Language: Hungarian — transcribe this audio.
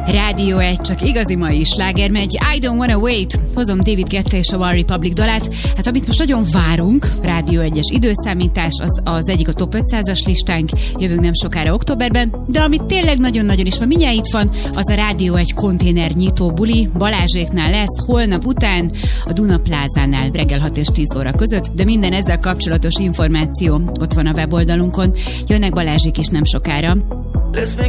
Rádió 1, csak igazi mai sláger megy. I Don't Wanna Wait. Hozom David Guetta és a One Republic dalát. Hát amit most nagyon várunk, Rádió 1-es időszámítás, az egyik a Top 500-as listánk, jövünk nem sokára októberben, de amit tényleg nagyon-nagyon is ma mindjárt itt van, az a Rádió 1 konténer nyitó buli, Balázséknál lesz, holnap után, a Duna Plázánál reggel 6 és 10 óra között, de minden ezzel kapcsolatos információ ott van a weboldalunkon. Jönnek Balázsék is nem sokára. Let's make